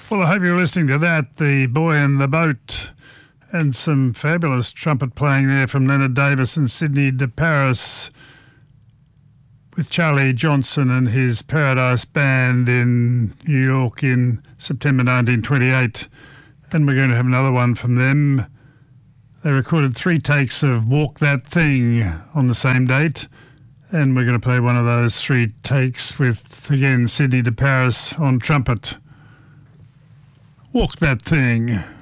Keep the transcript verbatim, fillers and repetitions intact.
Well, I hope you're listening to that. The Boy in the Boat, and some fabulous trumpet playing there from Leonard Davis and Sidney de Paris with Charlie Johnson and his Paradise Band in New York in September nineteen twenty-eight. And we're going to have another one from them. They recorded three takes of Walk That Thing on the same date, and we're going to play one of those three takes with, again, Sidney de Paris on trumpet. Walk That Thing.